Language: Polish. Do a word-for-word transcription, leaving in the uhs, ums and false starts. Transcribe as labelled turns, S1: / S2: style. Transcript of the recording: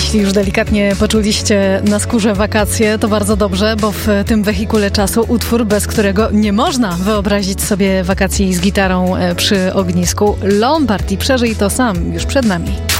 S1: Jeśli już delikatnie poczuliście na skórze wakacje, to bardzo dobrze, bo w tym wehikule czasu utwór, bez którego nie można wyobrazić sobie wakacji z gitarą przy ognisku. Lombardi, przeżyj to sam, już przed nami.